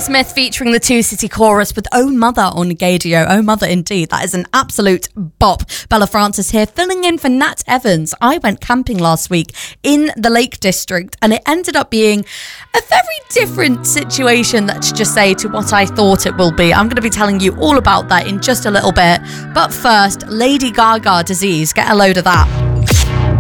Smith featuring the Two City Chorus with Oh Mother on Gadio. Oh Mother indeed. That is an absolute bop. Bella Francis here, filling in for Nat Evans. I went camping last week in the Lake District and it ended up being a very different situation, let's just say, to what I thought it will be. I'm going to be telling you all about that in just a little bit. But first, Lady Gaga Disease. Get a load of that.